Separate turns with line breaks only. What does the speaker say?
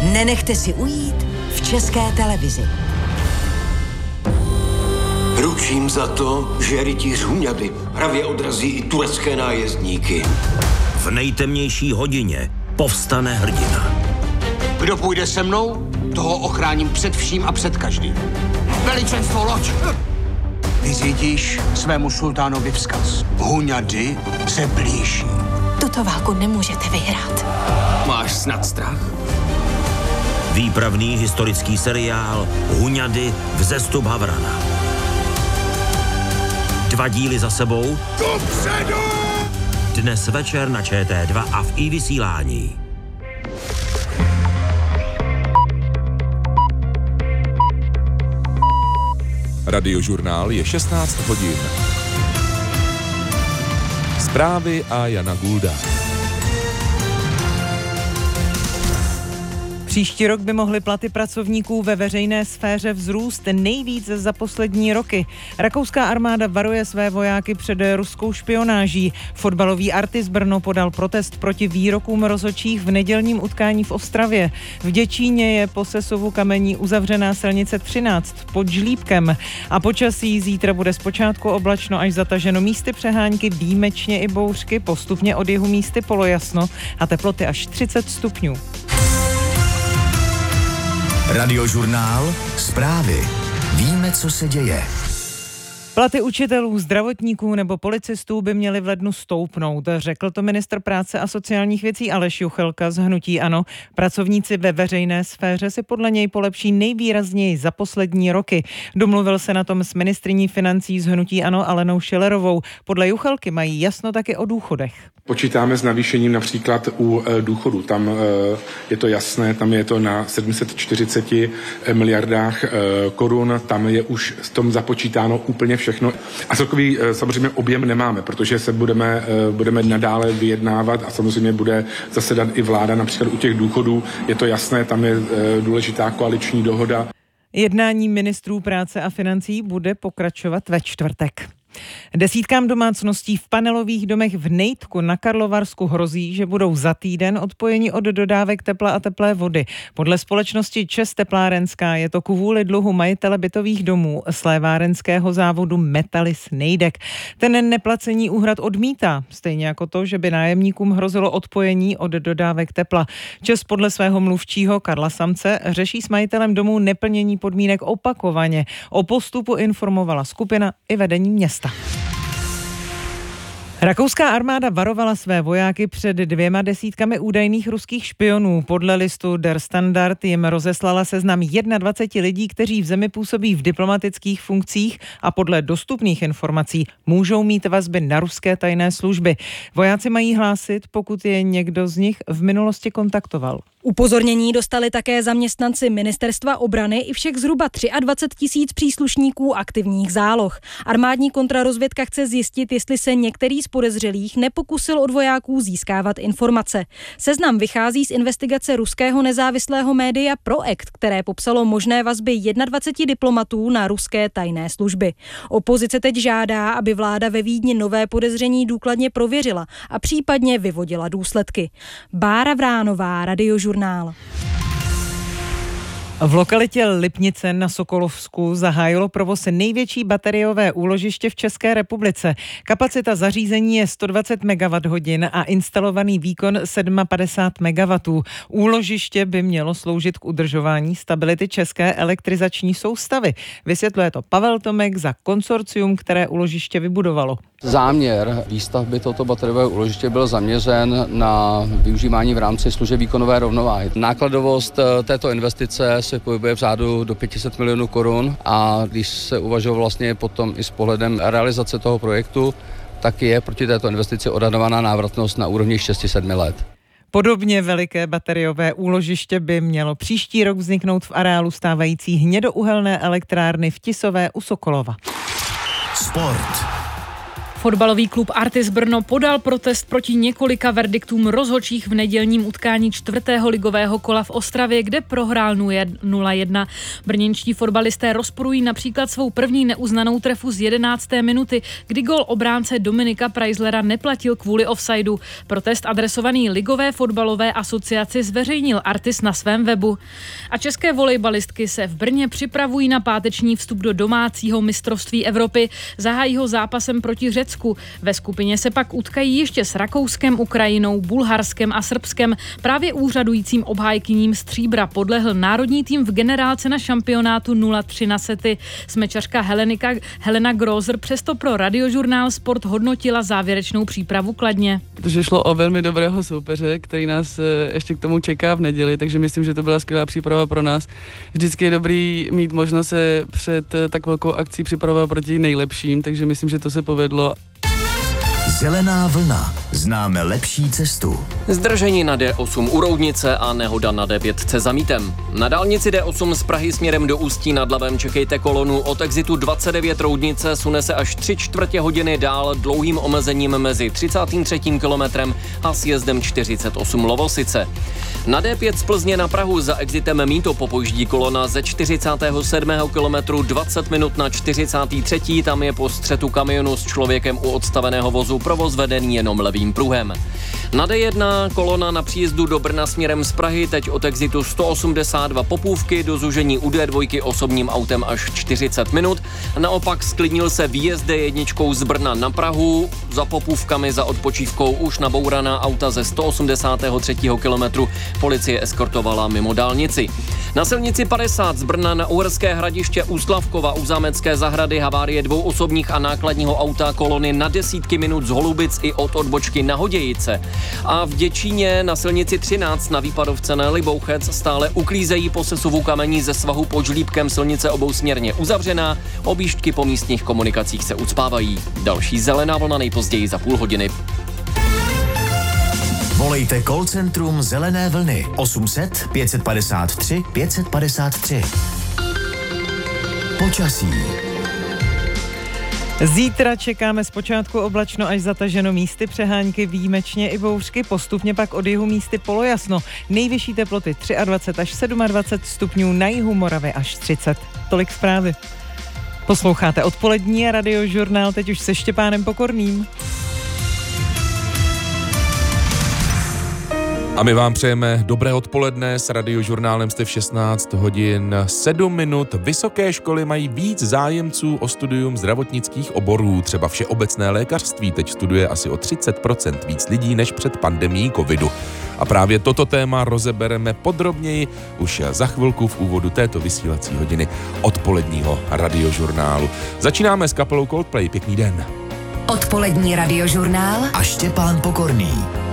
Nenechte si ujít v České televizi.
Ručím za to, že rytíř Huňady hravě odrazí i turecké nájezdníky.
V nejtemnější hodině povstane hrdina.
Kdo půjde se mnou, toho ochráním před vším a před každým. Veličenstvo, loď! Vyřídíš svému sultánovi vzkaz. Huňady se blíží.
Tuto válku nemůžete vyhrát.
Máš snad strach?
Výpravný historický seriál Huňady vzestup Havrana. 2 díly za sebou.
Kupředu!
Dnes večer na ČT2 a v iVysílání.
Radiožurnál je 16 hodin. Zprávy a Jana Gulda.
Příští rok by mohly platy pracovníků ve veřejné sféře vzrůst nejvíc za poslední roky. Rakouská armáda varuje své vojáky před ruskou špionáží. Fotbalový Artis Brno podal protest proti výrokům rozhodčích v nedělním utkání v Ostravě. V Děčíně je po sesuvu kamení uzavřená silnice 13 pod Žlíbkem. A počasí zítra bude zpočátku oblačno až zataženo, místy přehánky, výjimečně i bouřky, postupně od jihu místy polojasno a teploty až 30 stupňů.
Radiožurnál, zprávy. Víme, co se děje.
Platy učitelů, zdravotníků nebo policistů by měly v lednu stoupnout, řekl to ministr práce a sociálních věcí Aleš Juchelka z hnutí ANO. Pracovníci ve veřejné sféře si podle něj polepší nejvýrazněji za poslední roky. Domluvil se na tom s ministryní financí z hnutí ANO Alenou Schillerovou. Podle Juchelky mají jasno taky o důchodech.
Počítáme s navýšením například u důchodu. Tam je to jasné, tam je to na 740 miliardách korun, tam je už s tom započítáno úplně všechno. A celkový samozřejmě objem nemáme, protože se budeme nadále vyjednávat a samozřejmě bude zasedat i vláda například u těch důchodů. Je to jasné, tam je důležitá koaliční dohoda.
Jednání ministrů práce a financí bude pokračovat ve čtvrtek. Desítkám domácností v panelových domech v Nejtku na Karlovarsku hrozí, že budou za týden odpojeni od dodávek tepla a teplé vody. Podle společnosti ČEZ Teplárenská je to kvůli dluhu majitele bytových domů slévárenského závodu Metalis Nejdek. Ten neplacení úhrad odmítá, stejně jako to, že by nájemníkům hrozilo odpojení od dodávek tepla. ČEZ podle svého mluvčího Karla Samce řeší s majitelem domů neplnění podmínek opakovaně. O postupu informovala skupina i vedení města. Rakouská armáda varovala své vojáky před 2 desítkami údajných ruských špionů. Podle listu Der Standard jim rozeslala seznam 21 lidí, kteří v zemi působí v diplomatických funkcích a podle dostupných informací můžou mít vazby na ruské tajné služby. Vojáci mají hlásit, pokud je někdo z nich v minulosti kontaktoval.
Upozornění dostali také zaměstnanci Ministerstva obrany i všech zhruba 23 000 příslušníků aktivních záloh. Armádní kontrarozvědka chce zjistit, jestli se některý z podezřelých nepokusil od vojáků získávat informace. Seznam vychází z investigace ruského nezávislého média Proekt, které popsalo možné vazby 21 diplomatů na ruské tajné služby. Opozice teď žádá, aby vláda ve Vídni nové podezření důkladně prověřila a případně vyvodila důsledky. Bára Vránová, Radiožurnál.
V lokalitě Lipnice na Sokolovsku zahájilo provoz největší bateriové úložiště v České republice. Kapacita zařízení je 120 MWh a instalovaný výkon 57 MW. Úložiště by mělo sloužit k udržování stability české elektrizační soustavy. Vysvětluje to Pavel Tomek za konsorcium, které úložiště vybudovalo.
Záměr výstavby tohoto bateriového úložiště byl zaměřen na využívání v rámci služeb výkonové rovnováhy. Nákladovost této investice se pohybuje v řádu do 500 milionů korun a když se uvažuje vlastně potom i s pohledem realizace toho projektu, tak je proti této investici odhadovaná návratnost na úrovni 6-7 let.
Podobně veliké bateriové úložiště by mělo příští rok vzniknout v areálu stávající hnědouhelné elektrárny v Tisové u Sokolova.
Sport.
Fotbalový klub Artis Brno podal protest proti několika verdiktům rozhodčích v nedělním utkání 4. ligového kola v Ostravě, kde prohrál 0-1. Brněnští fotbalisté rozporují například svou první neuznanou trefu z 11. minuty, kdy gól obránce Dominika Preislera neplatil kvůli offsideu. Protest adresovaný Ligové fotbalové asociaci zveřejnil Artis na svém webu. A české volejbalistky se v Brně připravují na páteční vstup do domácího mistrovství Evropy. Zahájí ho zápasem proti Řecku. Ve skupině se pak utkají ještě s Rakouskem, Ukrajinou, Bulharskem a Srbskem. Právě úřadujícím obhájkyním stříbra podlehl národní tým v generálce na šampionátu 0-3 na sety. Smečařka Helena Grozer přesto pro Radiožurnál Sport hodnotila závěrečnou přípravu kladně.
Protože šlo o velmi dobrého soupeře, který nás ještě k tomu čeká v neděli, takže myslím, že to byla skvělá příprava pro nás. Vždycky je dobrý mít možnost se před tak velkou akcí připravovat proti nejlepším, takže myslím, že to se povedlo.
Zelená vlna. Známe lepší cestu.
Zdržení na D8 u Roudnice a nehoda na D5 za Mítem. Na dálnici D8 z Prahy směrem do Ústí nad Labem čekejte kolonu od exitu 29 Roudnice, sune se až 3/4 hodiny dál dlouhým omezením mezi 33. kilometrem a sjezdem 48 Lovosice. Na D5 z Plzně na Prahu za exitem Mýto popojíždí kolona ze 47. kilometru 20 minut na 43. Tam je po střetu kamionu s člověkem u odstaveného vozu provoz vedený jenom levým pruhem. Na D1 kolona na příjezdu do Brna směrem z Prahy teď od exitu 182 Popůvky do zužení u D2 osobním autem až 40 minut. Naopak sklidnil se výjezd D1 z Brna na Prahu. Za Popůvkami za odpočívkou už nabouraná auta ze 183. kilometru policie eskortovala mimo dálnici. Na silnici 50 z Brna na Uherské Hradiště u Slavkova u Zámecké zahrady havárie 2 osobních a nákladního auta kolony na desítky minut z Holubic i od odbočky na Hodějice. A v Děčíně na silnici 13 na výpadovce na Libouchec stále uklízejí po sesuvu kamení ze svahu pod Žlíbkem silnice obousměrně uzavřená, objížďky po místních komunikacích se ucpávají. Další zelená vlna nejpozději za půl hodiny.
Volejte call centrum Zelené vlny 800 553 553. Počasí.
Zítra čekáme zpočátku oblačno až zataženo, místy přehánky, výjimečně i bouřky, postupně pak od jihu místy polojasno. Nejvyšší teploty 23 až 27 stupňů, na jihu Moravy až 30. Tolik zprávy. Posloucháte odpolední Radiožurnál, teď už se Štěpánem Pokorným.
A my vám přejeme dobré odpoledne, s Radiožurnálem jste v 16 hodin 7 minut. Vysoké školy mají víc zájemců o studium zdravotnických oborů, třeba všeobecné lékařství teď studuje asi o 30% víc lidí než před pandemií covidu. A právě toto téma rozebereme podrobněji už za chvilku v úvodu této vysílací hodiny odpoledního Radiožurnálu. Začínáme s kapelou Coldplay, pěkný den.
Odpolední Radiožurnál
a Štěpán Pokorný.